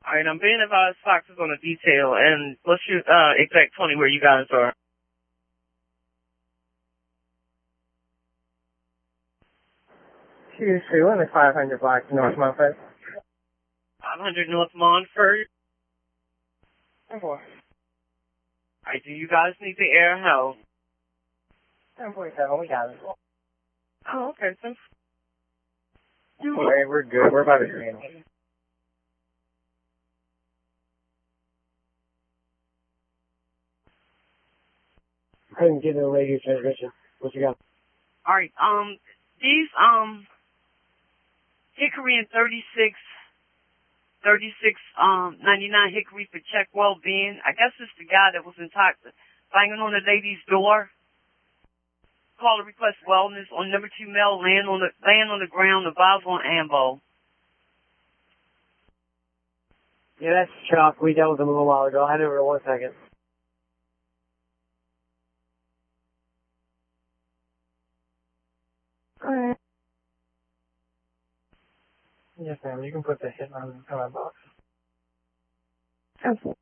Alright, I'm being advised Fox is on a detail, and what's your exact 20 where you guys are? Two, 500 blocks North Montford. 500 North Montford? 10-4. Alright, do you guys need the air help? 10-47, we got it. Oh, okay, so. Alright, we're good. We're about to screen. Couldn't get the radio transmission. What you got? Alright, these, Hickory and 99 Hickory for check well-being. I guess it's the guy that was intoxicated, banging on the lady's door. Call to request wellness on number 2 male laying on the ground, the valve on ambo. Yeah, that's Chuck. We dealt with him a little while ago. I had it over 1 second. Alright. Yes, ma'am. You can put the hit on my box. Okay.